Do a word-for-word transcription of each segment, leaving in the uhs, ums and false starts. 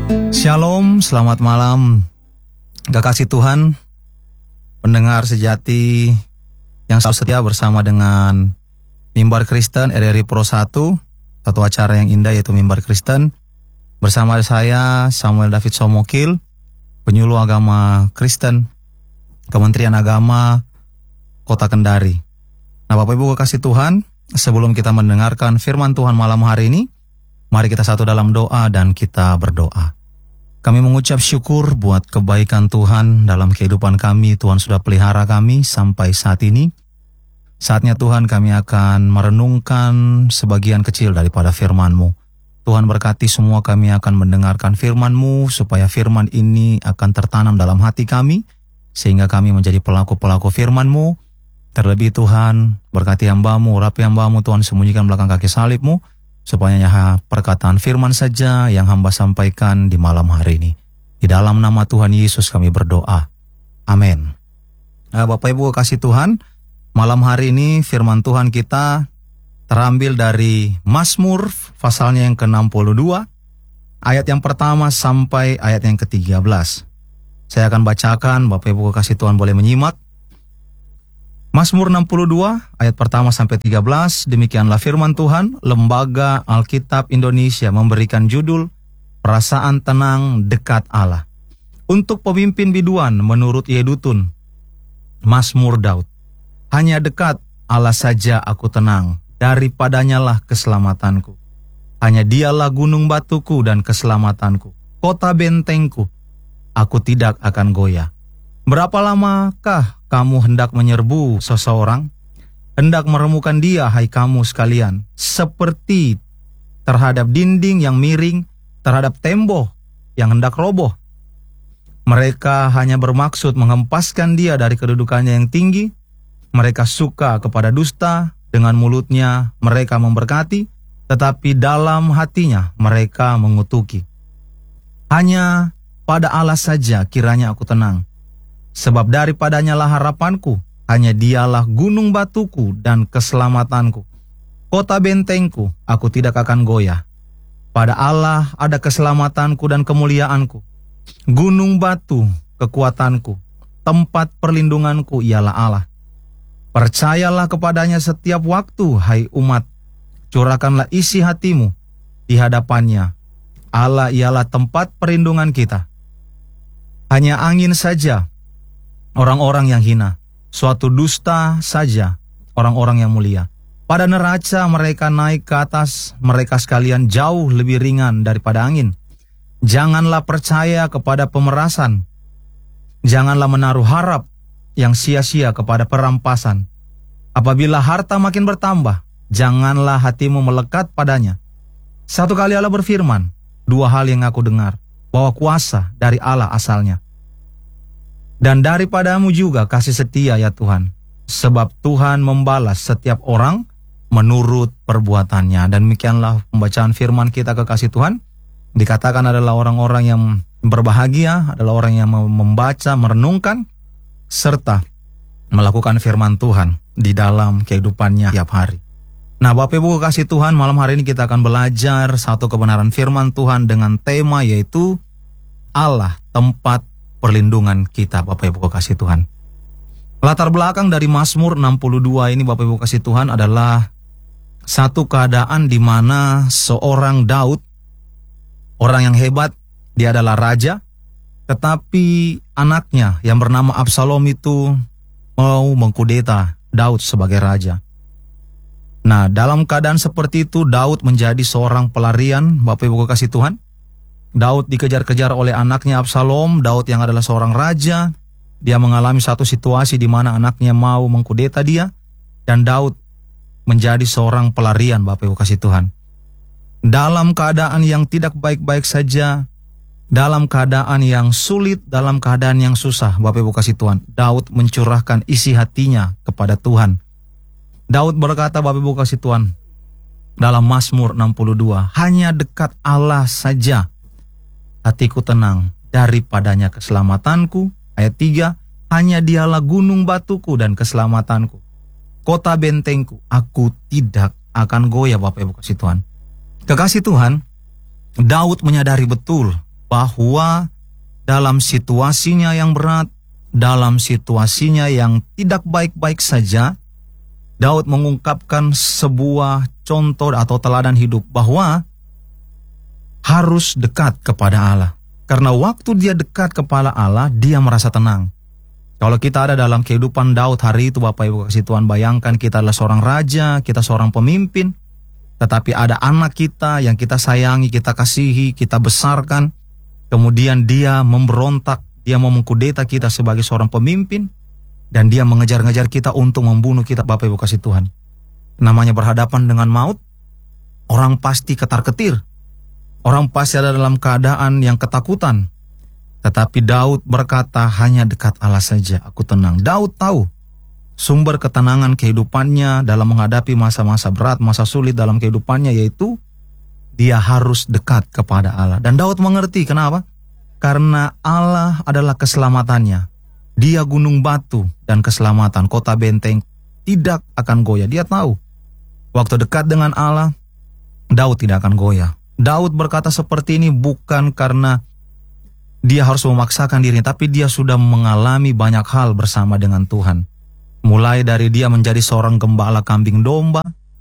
Shalom, selamat malam kekasih Tuhan, pendengar sejati yang selalu setia bersama dengan Mimbar Kristen R R I Pro satu, satu acara yang indah yaitu Mimbar Kristen. Bersama saya Samuel David Somokil, penyuluh agama Kristen, Kementerian Agama Kota Kendari. Nah Bapak Ibu kekasih Tuhan, sebelum kita mendengarkan firman Tuhan malam hari ini, mari kita satu dalam doa dan kita berdoa. Kami mengucap syukur buat kebaikan Tuhan dalam kehidupan kami. Tuhan sudah pelihara kami sampai saat ini. Saatnya Tuhan kami akan merenungkan sebagian kecil daripada firman-Mu. Tuhan berkati semua kami akan mendengarkan firman-Mu, supaya firman ini akan tertanam dalam hati kami, sehingga kami menjadi pelaku-pelaku firman-Mu. Terlebih Tuhan, berkati hamba-Mu, urapi hamba-Mu, Tuhan sembunyikan belakang kaki salib-Mu, supaya hanya perkataan firman saja yang hamba sampaikan di malam hari ini. Di dalam nama Tuhan Yesus kami berdoa. Amin. Nah, Bapak Ibu kasih Tuhan, malam hari ini firman Tuhan kita terambil dari Mazmur pasalnya yang ke enam puluh dua, ayat yang pertama sampai ayat yang ke tiga belas. Saya akan bacakan, Bapak Ibu kasih Tuhan boleh menyimak. Mazmur enam puluh dua ayat pertama sampai tiga belas, demikianlah firman Tuhan. Lembaga Alkitab Indonesia memberikan judul Perasaan Tenang Dekat Allah. Untuk pemimpin biduan menurut Yedutun, Mazmur Daud. Hanya dekat Allah saja aku tenang, daripadanyalah keselamatanku. Hanya dialah gunung batuku dan keselamatanku, kota bentengku, aku tidak akan goyah. Berapa lamakah kamu hendak menyerbu seseorang, hendak meremukan dia, hai kamu sekalian, seperti terhadap dinding yang miring, terhadap tembok yang hendak roboh. Mereka hanya bermaksud menghempaskan dia dari kedudukannya yang tinggi. Mereka suka kepada dusta, dengan mulutnya mereka memberkati, tetapi dalam hatinya mereka mengutuki. Hanya pada Allah saja kiranya aku tenang, sebab daripadanya lah harapanku. Hanya dialah gunung batuku dan keselamatanku, kota bentengku, aku tidak akan goyah. Pada Allah ada keselamatanku dan kemuliaanku. Gunung batu kekuatanku, tempat perlindunganku ialah Allah. Percayalah kepadanya setiap waktu, hai umat. Curahkanlah isi hatimu di hadapannya. Allah ialah tempat perlindungan kita. Hanya angin saja orang-orang yang hina, suatu dusta saja orang-orang yang mulia. Pada neraca mereka naik ke atas, mereka sekalian jauh lebih ringan daripada angin. Janganlah percaya kepada pemerasan, janganlah menaruh harap yang sia-sia kepada perampasan. Apabila harta makin bertambah, janganlah hatimu melekat padanya. Satu kali Allah berfirman, dua hal yang aku dengar, bahwa kuasa dari Allah asalnya. Dan daripadamu juga kasih setia ya Tuhan, sebab Tuhan membalas setiap orang menurut perbuatannya. Dan demikianlah pembacaan firman kita kekasih Tuhan. Dikatakan adalah orang-orang yang berbahagia, adalah orang yang membaca, merenungkan, serta melakukan firman Tuhan di dalam kehidupannya tiap hari. Nah Bapak Ibu kekasih Tuhan, malam hari ini kita akan belajar satu kebenaran firman Tuhan dengan tema yaitu Allah tempat perlindungan kita, Bapak Ibu kekasih Tuhan. Latar belakang dari Mazmur enam puluh dua ini, Bapak Ibu kekasih Tuhan, adalah satu keadaan di mana seorang Daud, orang yang hebat, dia adalah raja, tetapi anaknya yang bernama Absalom itu mau mengkudeta Daud sebagai raja. Nah, dalam keadaan seperti itu Daud menjadi seorang pelarian, Bapak Ibu kekasih Tuhan. Daud dikejar-kejar oleh anaknya Absalom. Daud yang adalah seorang raja, dia mengalami satu situasi di mana anaknya mau mengkudeta dia, dan Daud menjadi seorang pelarian, Bapak Ibu kasih Tuhan. Dalam keadaan yang tidak baik-baik saja, dalam keadaan yang sulit, dalam keadaan yang susah, Bapak Ibu kasih Tuhan, Daud mencurahkan isi hatinya kepada Tuhan. Daud berkata, Bapak Ibu kasih Tuhan, dalam Mazmur enam puluh dua, hanya dekat Allah saja hatiku tenang, daripadanya keselamatanku. Ayat tiga, hanya dialah gunung batuku dan keselamatanku, kota bentengku, aku tidak akan goyah. Bapak Ibu kasih Tuhan, kekasih Tuhan, Daud menyadari betul bahwa dalam situasinya yang berat, dalam situasinya yang tidak baik-baik saja, Daud mengungkapkan sebuah contoh atau teladan hidup bahwa harus dekat kepada Allah. Karena waktu dia dekat kepada Allah, dia merasa tenang. Kalau kita ada dalam kehidupan Daud hari itu, Bapak Ibu kasih Tuhan, bayangkan kita adalah seorang raja, kita seorang pemimpin, tetapi ada anak kita yang kita sayangi, kita kasihi, kita besarkan, kemudian dia memberontak, dia mau mengkudeta kita sebagai seorang pemimpin, dan dia mengejar-ngejar kita untuk membunuh kita, Bapak Ibu kasih Tuhan. Namanya berhadapan dengan maut, orang pasti ketar-ketir. Orang pasti ada dalam keadaan yang ketakutan. Tetapi Daud berkata, hanya dekat Allah saja aku tenang. Daud tahu sumber ketenangan kehidupannya dalam menghadapi masa-masa berat, masa sulit dalam kehidupannya, yaitu dia harus dekat kepada Allah. Dan Daud mengerti kenapa? Karena Allah adalah keselamatannya. Dia gunung batu dan keselamatan, kota benteng tidak akan goyah. Dia tahu waktu dekat dengan Allah, Daud tidak akan goyah. Daud berkata seperti ini bukan karena dia harus memaksakan diri, tapi dia sudah mengalami banyak hal bersama dengan Tuhan. Mulai dari dia menjadi seorang gembala kambing domba,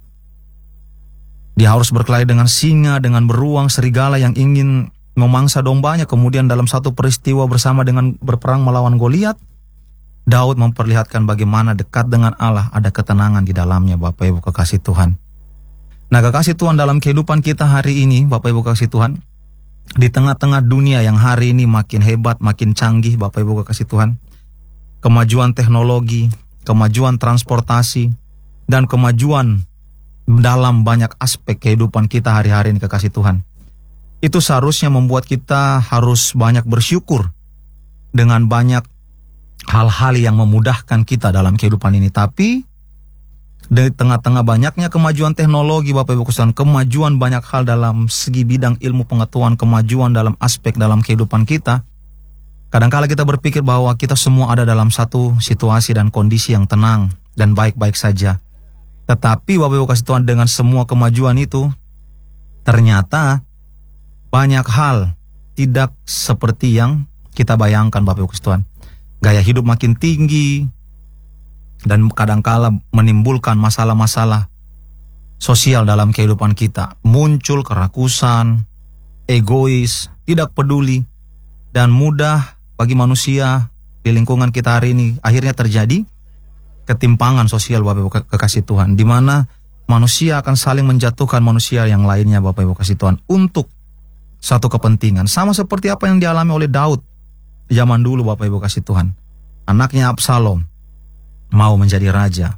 dia harus berkelahi dengan singa, dengan beruang, serigala yang ingin memangsa dombanya. Kemudian dalam satu peristiwa bersama dengan berperang melawan Goliat, Daud memperlihatkan bagaimana dekat dengan Allah ada ketenangan di dalamnya, Bapak Ibu kekasih Tuhan. Nah, kekasih Tuhan, dalam kehidupan kita hari ini, Bapak Ibu kekasih Tuhan, di tengah-tengah dunia yang hari ini makin hebat, makin canggih, Bapak Ibu kekasih Tuhan, kemajuan teknologi, kemajuan transportasi, dan kemajuan dalam banyak aspek kehidupan kita hari-hari ini, kekasih Tuhan, itu seharusnya membuat kita harus banyak bersyukur dengan banyak hal-hal yang memudahkan kita dalam kehidupan ini. Tapi di tengah-tengah banyaknya kemajuan teknologi, Bapak Ibu sekalian, kemajuan banyak hal dalam segi bidang ilmu pengetahuan, kemajuan dalam aspek dalam kehidupan kita, kadangkala kita berpikir bahwa kita semua ada dalam satu situasi dan kondisi yang tenang dan baik-baik saja. Tetapi Bapak Ibu kasih Tuhan, dengan semua kemajuan itu, ternyata banyak hal tidak seperti yang kita bayangkan, Bapak Ibu kasih Tuhan. Gaya hidup makin tinggi dan kadangkala menimbulkan masalah-masalah sosial dalam kehidupan kita. Muncul kerakusan, egois, tidak peduli, dan mudah bagi manusia di lingkungan kita hari ini akhirnya terjadi ketimpangan sosial, Bapak Ibu kekasih Tuhan, di mana manusia akan saling menjatuhkan manusia yang lainnya, Bapak Ibu kasih Tuhan, untuk satu kepentingan. Sama seperti apa yang dialami oleh Daud zaman dulu, Bapak Ibu kasih Tuhan. Anaknya Absalom mau menjadi raja.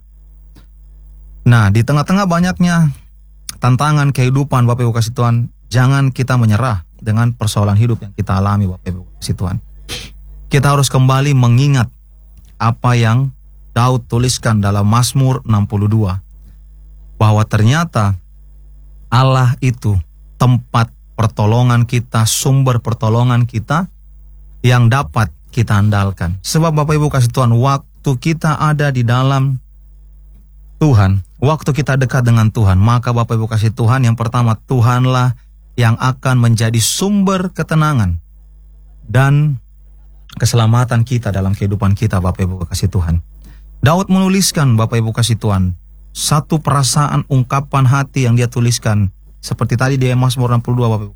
Nah, di tengah-tengah banyaknya tantangan kehidupan, Bapak Ibu kasih Tuhan, jangan kita menyerah dengan persoalan hidup yang kita alami, Bapak Ibu kasih Tuhan. Kita harus kembali mengingat apa yang Daud tuliskan dalam Mazmur enam puluh dua, bahwa ternyata Allah itu tempat pertolongan kita, sumber pertolongan kita yang dapat kita andalkan. Sebab Bapak Ibu kasih Tuhan, waktu kita ada di dalam Tuhan, waktu kita dekat dengan Tuhan, maka Bapak Ibu kasih Tuhan, yang pertama, Tuhanlah yang akan menjadi sumber ketenangan dan keselamatan kita dalam kehidupan kita, Bapak Ibu kasih Tuhan. Daud menuliskan, Bapak Ibu kasih Tuhan, satu perasaan, ungkapan hati yang dia tuliskan, seperti tadi di Mazmur enam puluh dua, Bapak Ibu,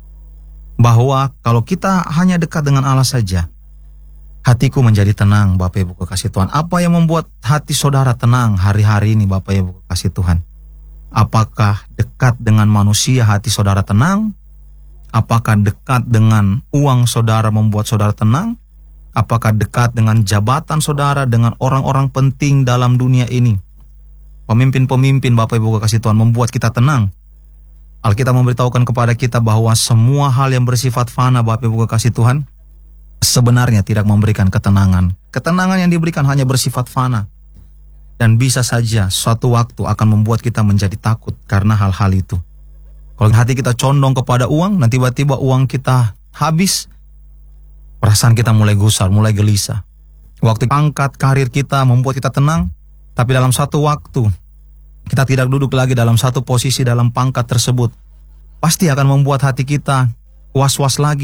bahwa kalau kita hanya dekat dengan Allah saja, hatiku menjadi tenang, Bapak Ibu kekasih Tuhan. Apa yang membuat hati saudara tenang hari-hari ini, Bapak Ibu kekasih Tuhan? Apakah dekat dengan manusia hati saudara tenang? Apakah dekat dengan uang saudara membuat saudara tenang? Apakah dekat dengan jabatan saudara, dengan orang-orang penting dalam dunia ini, pemimpin-pemimpin, Bapak Ibu kekasih Tuhan, membuat kita tenang? Alkitab memberitahukan kepada kita bahwa semua hal yang bersifat fana, Bapak Ibu kekasih Tuhan, sebenarnya tidak memberikan ketenangan. Ketenangan yang diberikan hanya bersifat fana. Dan bisa saja suatu waktu akan membuat kita menjadi takut karena hal-hal itu. Kalau hati kita condong kepada uang, nanti tiba-tiba uang kita habis, perasaan kita mulai gusar, mulai gelisah. Waktu pangkat karir kita membuat kita tenang, tapi dalam satu waktu kita tidak duduk lagi dalam satu posisi dalam pangkat tersebut, pasti akan membuat hati kita was-was lagi.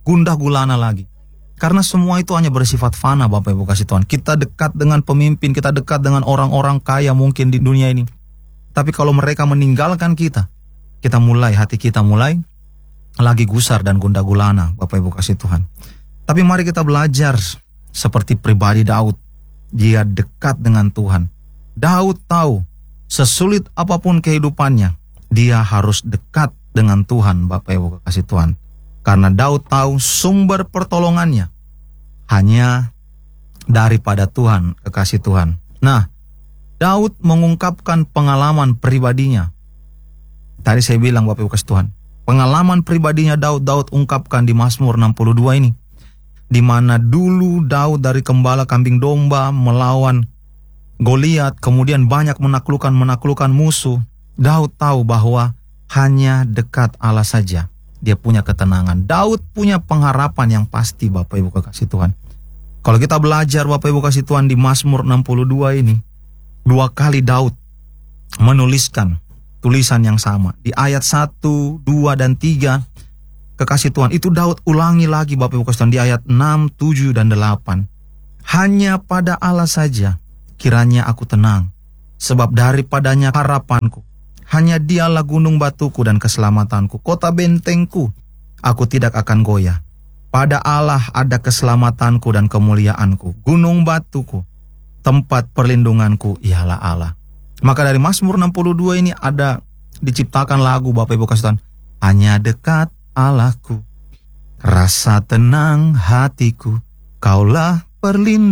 gundah gulana lagi. Karena semua itu hanya bersifat fana, Bapak Ibu kasih Tuhan. Kita dekat dengan pemimpin, kita dekat dengan orang-orang kaya mungkin di dunia ini. Tapi kalau mereka meninggalkan kita, kita mulai, hati kita mulai lagi gusar dan gundah gulana, Bapak Ibu kasih Tuhan. Tapi mari kita belajar seperti pribadi Daud. Dia dekat dengan Tuhan. Daud tahu sesulit apapun kehidupannya, dia harus dekat dengan Tuhan, Bapak Ibu kasih Tuhan. Karena Daud tahu sumber pertolongannya hanya daripada Tuhan, kekasih Tuhan. Nah, Daud mengungkapkan pengalaman pribadinya. Tadi saya bilang, Bapak Ibu kasih Tuhan, pengalaman pribadinya Daud, Daud ungkapkan di Mazmur enam puluh dua ini. Di mana dulu Daud dari gembala kambing domba melawan Goliat, kemudian banyak menaklukkan-menaklukkan musuh. Daud tahu bahwa hanya dekat Allah saja dia punya ketenangan. Daud punya pengharapan yang pasti, Bapak Ibu kekasih Tuhan. Kalau kita belajar, Bapak Ibu kasih Tuhan, di Mazmur enam puluh dua ini, dua kali Daud menuliskan tulisan yang sama. Di ayat satu, dua, dan tiga, kekasih Tuhan, itu Daud ulangi lagi, Bapak Ibu kasih Tuhan, di ayat enam, tujuh, dan delapan. Hanya pada Allah saja kiranya aku tenang, sebab daripadanya harapanku. Hanya dialah gunung batuku dan keselamatanku, kota bentengku, aku tidak akan goyah. Pada Allah ada keselamatanku dan kemuliaanku, gunung batuku, tempat perlindunganku ialah Allah. Maka dari Mazmur enam puluh dua ini ada diciptakan lagu, Bapak Ibu kasih Tuhan, hanya dekat Allahku, rasa tenang hatiku, kaulah perlindungan.